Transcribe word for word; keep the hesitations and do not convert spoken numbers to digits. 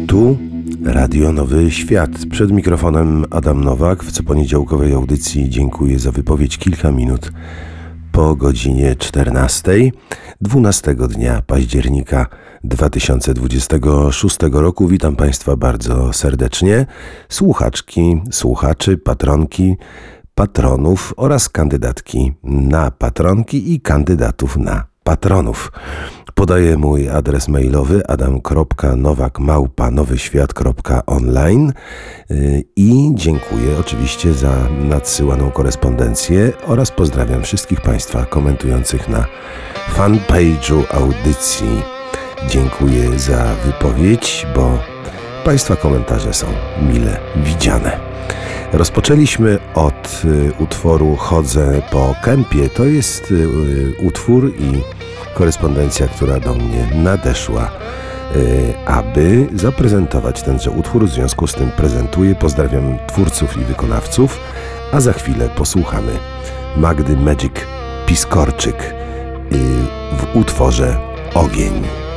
Tu Radio Nowy Świat. Przed mikrofonem Adam Nowak. W coponiedziałkowej audycji dziękuję za wypowiedź kilka minut po godzinie czternastej, dwunastego dnia października dwa tysiące dwudziestego szóstego roku. Witam Państwa bardzo serdecznie. Słuchaczki, słuchaczy, patronki, patronów oraz kandydatki na patronki i kandydatów na patronów. Podaję mój adres mailowy adam kropka nowak małpa nowy świat kropka online i dziękuję oczywiście za nadsyłaną korespondencję oraz pozdrawiam wszystkich Państwa komentujących na fanpage'u audycji. Dziękuję za wypowiedź, bo Państwa komentarze są mile widziane. Rozpoczęliśmy od y, utworu Chodzę po kępie. To jest y, utwór i korespondencja, która do mnie nadeszła, y, aby zaprezentować tenże utwór. W związku z tym prezentuję. Pozdrawiam twórców i wykonawców, a za chwilę posłuchamy Magdy Magic Piskorczyk y, w utworze Ogień.